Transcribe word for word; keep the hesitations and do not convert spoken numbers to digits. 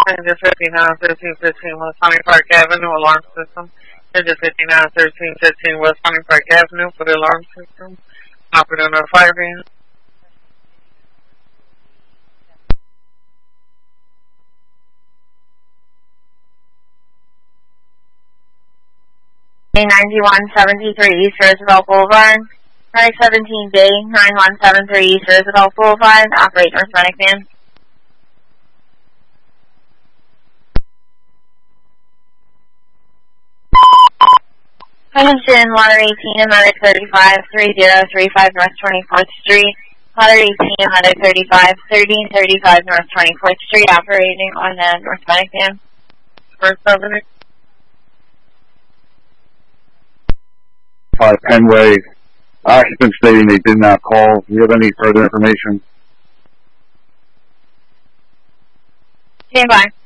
Engine fifty-nine thirteen fifteen West Hunting Park Avenue, alarm system. Engine fifty-nine thirteen fifteen West Hunting Park Avenue for the alarm system. Operator on fire van. ninety-one seventy-three East Roosevelt Boulevard. nine seventeen Bay, nine one seven three East Roosevelt Boulevard. Operate North Medic van. Attention, Water eighteen and Medic thirty-five, three zero three five North twenty-fourth Street. Water eighteen and Medic thirty-five, thirteen thirty-five North twenty-fourth Street, operating on the North Medic van. First Avenue. five Penway. Occupants stating they did not call. Do you have any further information? Stand by.